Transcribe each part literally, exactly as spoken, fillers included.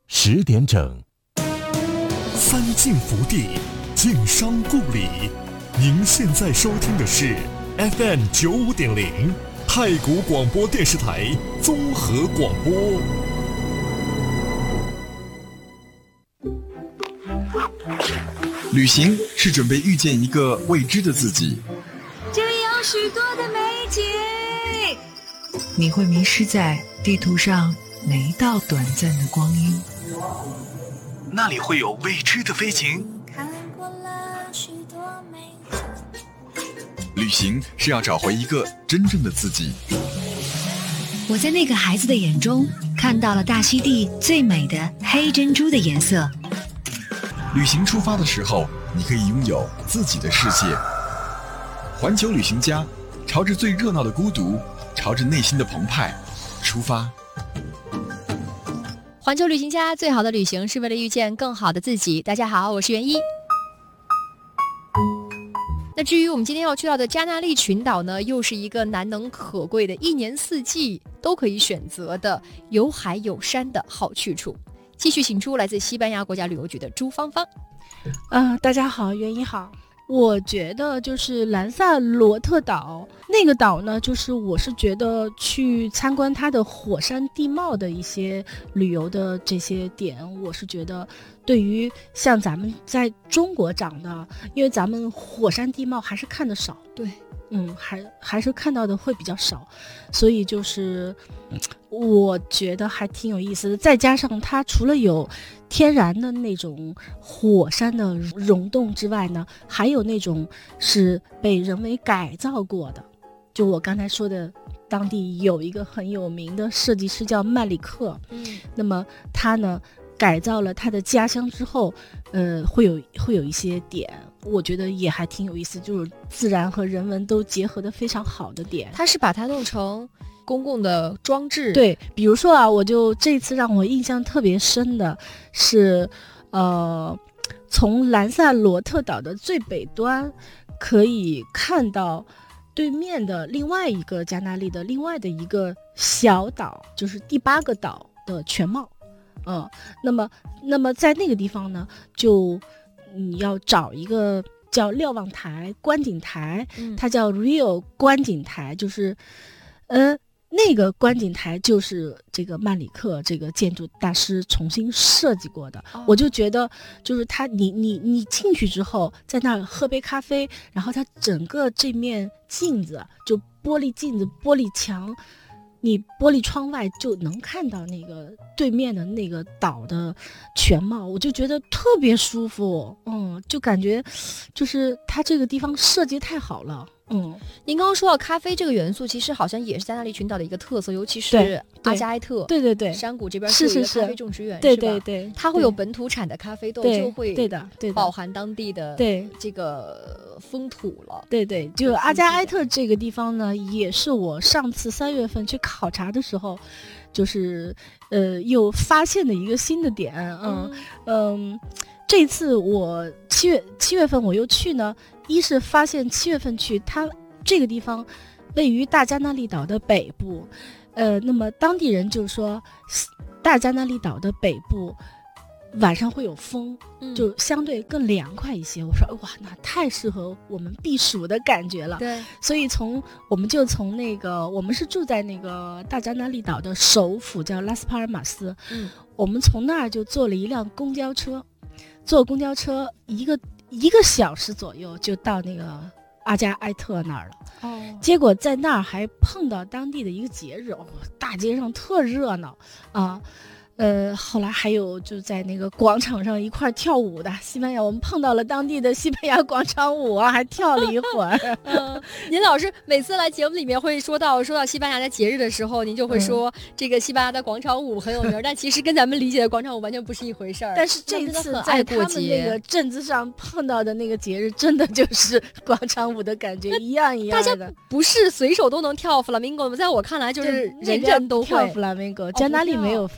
十点整。 三晋福地，晋商故里。您现在收听的是 F M 九五点零太谷广播电视台综合广播。 旅行是准备遇见一个未知的自己， 这里有许多的美景， 你会迷失在地图上每一道短暂的光阴， 那里会有未知的飞行。 看过了许多美景。 旅行是要找回一个真正的自己。 我在那个孩子的眼中看到了大溪地最美的黑珍珠的颜色。 旅行出发的时候，你可以拥有自己的世界。环球旅行家，朝着最热闹的孤独，朝着内心的澎湃出发。 环球旅行家，最好的旅行是为了遇见更好的自己。大家好，我是袁一。那至于我们今天要去到的加那利群岛呢，又是一个难能可贵的一年四季都可以选择的有海有山的好去处。继续请出来自西班牙国家旅游局的朱芳芳。 呃，大家好，袁一好。我觉得就是兰萨罗特岛那个岛呢，就是我是觉得去参观它的火山地貌的一些旅游的这些点，我是觉得对于像咱们在中国长的，因为咱们火山地貌还是看得少， 对， 嗯，还还是看到的会比较少，所以就是我觉得还挺有意思的。再加上它除了有天然的那种火山的溶洞之外呢，还有那种是被人为改造过的。就我刚才说的，当地有一个很有名的设计师叫曼里克， 嗯， 那么他呢改造了他的家乡之后，呃，会有会有一些点，我觉得也还挺有意思，就是自然和人文都结合的非常好的点。 他是把它弄成公共的装置， 对，比如说啊，我就这次让我印象特别深的是，呃，从兰萨罗特岛的最北端可以看到对面的另外一个加那利的另外的一个小岛，就是第八个岛的全貌。嗯，那么那么在那个地方呢，就你要找一个叫瞭望台观景台， 嗯， 它叫 Rio 观景台，就是呃那个观景台就是这个曼里克这个建筑大师重新设计过的。哦，我就觉得就是他你你你进去之后在那儿喝杯咖啡，然后它整个这面镜子就玻璃镜子玻璃墙，你玻璃窗外就能看到那个对面的那个岛的全貌，我就觉得特别舒服。嗯，就感觉就是它这个地方设计太好了。嗯， 您刚刚说到咖啡这个元素，其实好像也是加那利群岛的一个特色，尤其是阿加埃特， 对对对， 山谷这边是是是咖啡种植园， 对对对， 它会有本土产的咖啡豆，就会对的对的饱含当地的对这个风土了。 对对，就阿加埃特这个地方呢，也是我上次三月份去考察的时候，就是呃又发现的一个新的点。嗯 嗯, 嗯，这次我七月七月份我又去呢。一是发现七月份去，它这个地方位于大加那利岛的北部，呃，那么当地人就是说，大加那利岛的北部晚上会有风， 嗯， 就相对更凉快一些。我说哇，那太适合我们避暑的感觉了。 对， 所以从我们就从那个我们是住在那个大加那利岛的首府叫拉斯帕尔马斯， 嗯， 我们从那儿就坐了一辆公交车，坐公交车一个。一个小时左右就到那个阿加埃特那儿了。 哦， 结果在那儿还碰到当地的一个节日，哦，大街上特热闹啊。呃，后来还有就在那个广场上一块跳舞的西班牙，我们碰到了当地的西班牙广场舞啊，还跳了一会儿。 嗯，您老师每次来节目里面会说到说到西班牙的节日的时候，您就会说、嗯、这个西班牙的广场舞很有名，但其实跟咱们理解的广场舞完全不是一回事儿。 但是这次在他们那个镇子上碰到的那个节日，真的就是广场舞的感觉一样一样的。 大家不是随手都能跳 flamingo 吗？在我看来就是人人都会跳 flamingo， 加那利没有 flamingo。哦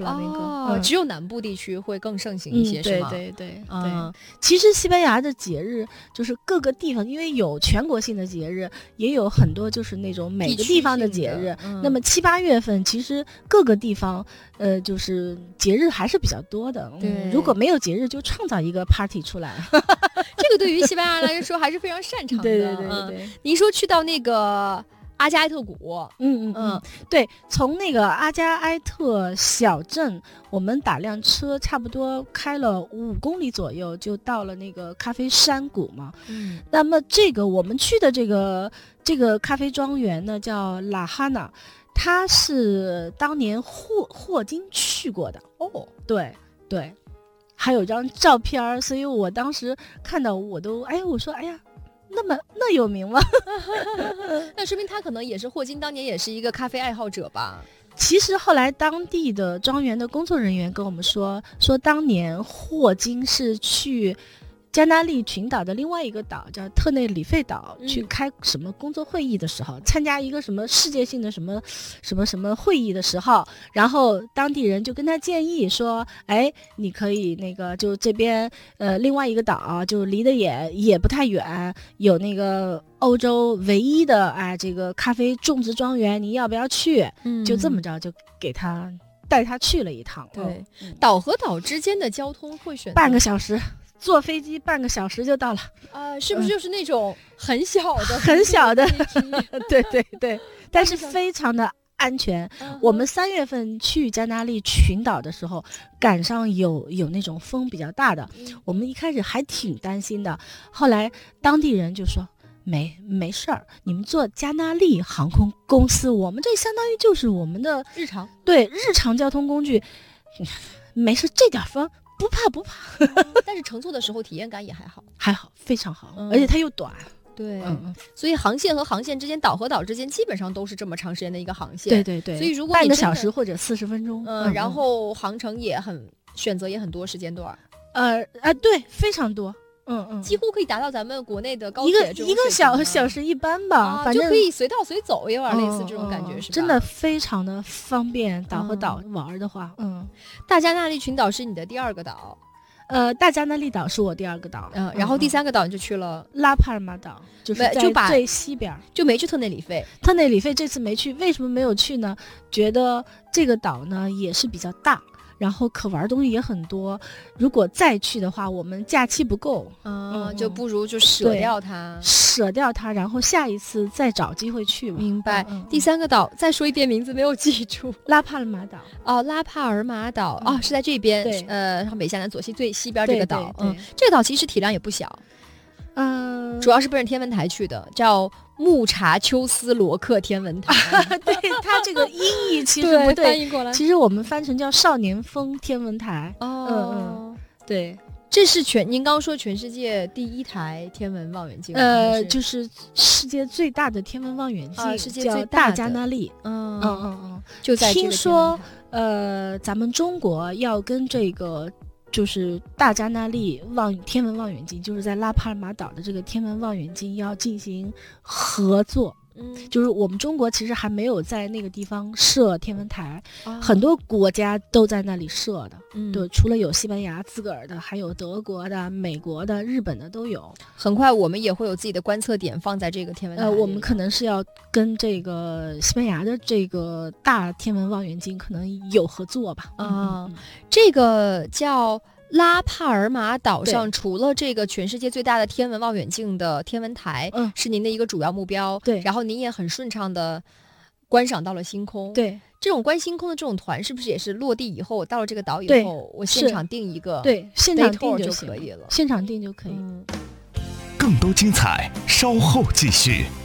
哦， 嗯只有南部地区会更盛行一些， 嗯、 是吗？ 对对对嗯对。其实西班牙的节日就是各个地方，因为有全国性的节日，也有很多就是那种每个地方的节日。 嗯、 那么七八月份，其实各个地方呃就是节日还是比较多的。 对、 嗯，如果没有节日，就创造一个 party 出来。 这个对于西班牙来说还是非常擅长的。 对对对对对。 嗯、您说去到那个阿加埃特谷， 嗯嗯嗯，对，从那个阿加埃特小镇，我们打辆车，差不多开了五公里左右，就到了那个咖啡山谷嘛。 嗯， 那么这个我们去的这个这个咖啡庄园呢，叫拉哈纳，它是当年霍霍金去过的。 哦， 对对，还有张照片儿，所以我当时看到我都哎，我说哎呀。那么那有名吗？ 那说明他可能也是霍金当年也是一个咖啡爱好者吧。 其实后来当地的庄园的工作人员跟我们说，说当年霍金是去加那利群岛的另外一个岛叫特内里费岛、嗯、去开什么工作会议的时候，参加一个什么世界性的什么什么什么会议的时候，然后当地人就跟他建议说，哎，你可以那个就这边呃另外一个岛就离得也也不太远，有那个欧洲唯一的哎这个咖啡种植庄园，你要不要去？嗯，就这么着就给他带他去了一趟。 对，嗯、岛和岛之间的交通会选半个小时。坐飞机半个小时就到了， 啊、呃，是不是就是那种很小的、 嗯、很小的？对对对，但是非常的安全。 嗯、 我们三月份去加那利群岛的时候，赶上有有那种风比较大的，嗯、我们一开始还挺担心的，后来当地人就说没没事儿，你们坐加那利航空公司，我们这相当于就是我们的日常对日常交通工具，没事，这点风。不怕不怕、 嗯，但是乘坐的时候体验感也还好， 还好，非常好， 嗯、 而且它又短。 对， 嗯， 所以航线和航线之间，岛和岛之间基本上都是这么长时间的一个航线。 对对对。 所以如果半个小时或者四十分钟， 嗯，嗯然后航程也很选择也很多时间段。 呃啊，对，非常多。嗯嗯， 几乎可以达到咱们国内的高铁这种一个一个小小时一班吧， 啊、 反正就可以随到随走，有点类似这种感觉， 嗯、 是吧？ 真的非常的方便，岛和岛玩的话，嗯。 嗯大加那利群岛是你的第二个岛。 呃，大加那利岛是我第二个岛， 嗯，然后第三个岛你就去了拉帕尔马岛，就是在最西边， 就没去特内里费。 特内里费这次没去，为什么没有去呢？觉得这个岛呢也是比较大，然后可玩东西也很多。如果再去的话，我们假期不够， 嗯，嗯就不如就舍掉它， 舍掉它，然后下一次再找机会去吧。 明白。 嗯、 第三个岛，再说一遍名字，没有记住。 拉帕尔马岛。 哦，拉帕尔马岛、嗯、哦，是在这边， 对， 呃，北下南左西最西边这个岛。 对对对嗯，这个岛其实体量也不小。 嗯， 主要是奔着天文台去的，叫木查丘斯罗克天文台。 对，它这个音译其实不对， 翻译过来， 其实我们翻成叫少年峰天文台。 哦， 嗯嗯，对， 这是全您刚说全世界第一台天文望远镜， 呃，就是世界最大的天文望远镜， 啊、世界叫大加那利。 嗯嗯嗯嗯， 就在这个听说呃，咱们中国要跟这个。就是大加那利望天文望远镜，就是在拉帕尔马岛的这个天文望远镜要进行合作。 嗯， 就是我们中国其实还没有在那个地方设天文台， 哦、 很多国家都在那里设的。 嗯， 对，除了有西班牙自个儿的，还有德国的、美国的、日本的都有。 很快我们也会有自己的观测点放在这个天文台。 呃，我们可能是要跟这个西班牙的这个大天文望远镜可能有合作吧。 啊、 嗯嗯， 这个叫。拉帕尔马岛上除了这个全世界最大的天文望远镜的天文台， 嗯， 是您的一个主要目标。 对， 然后您也很顺畅的观赏到了星空。 对， 这种观星空的这种团，是不是也是落地以后，我到了这个岛以后，我现场订一个， 对，现场订就可以了， 现场订就可以。 嗯， 更多精彩，稍后继续。